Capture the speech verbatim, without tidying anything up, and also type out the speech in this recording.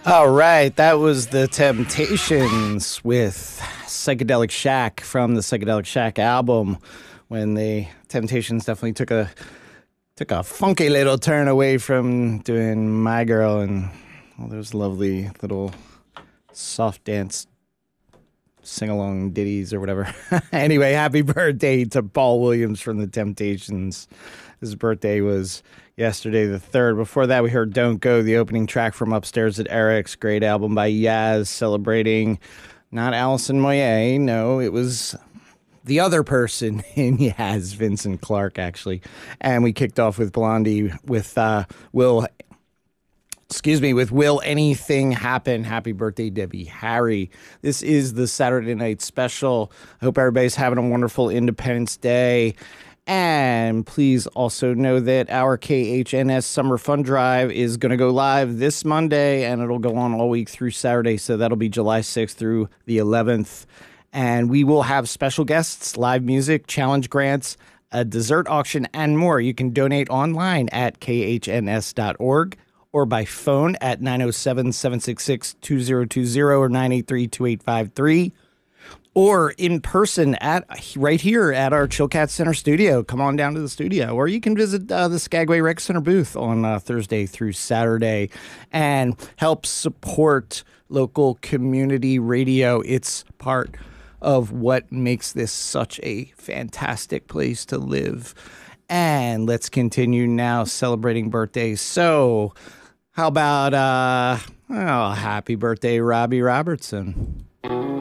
All right, that was the Temptations with Psychedelic Shack from the Psychedelic Shack album. When the Temptations definitely took a took a funky little turn away from doing My Girl and all those lovely little soft dance sing-along ditties or whatever. Anyway, happy birthday to Paul Williams from the Temptations. His birthday was yesterday the third. Before that, we heard Don't Go, the opening track from Upstairs at Eric's, great album by Yaz, celebrating not Alison Moyet. No, it was the other person in Yaz, Vincent Clark, actually. And we kicked off with Blondie with uh, Will... Excuse me, with Will Anything Happen? Happy birthday, Debbie Harry. This is the Saturday night special. I hope everybody's having a wonderful Independence Day. And please also know that our K H N S Summer Fun Drive is going to go live this Monday, and it'll go on all week through Saturday. So that'll be July sixth through the eleventh. And we will have special guests, live music, challenge grants, a dessert auction, and more. You can donate online at k h n s dot org. or by phone at nine oh seven, seven six six, two oh two oh or nine eight three, two eight five three, or in person at right here at our Chilcat Center studio. Come on down to the studio, or you can visit uh, the Skagway Rec Center booth on uh, Thursday through Saturday and help support local community radio. It's part of what makes this such a fantastic place to live. And let's continue now celebrating birthdays. So, how about, uh, oh, happy birthday, Robbie Robertson.